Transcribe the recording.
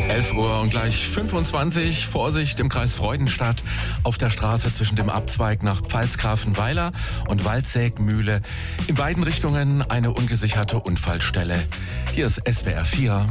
11 Uhr und gleich 25. Vorsicht im Kreis Freudenstadt auf der Straße zwischen dem Abzweig nach Pfalzgrafenweiler und Waldsägmühle. In beiden Richtungen eine ungesicherte Unfallstelle. Hier ist SWR 4.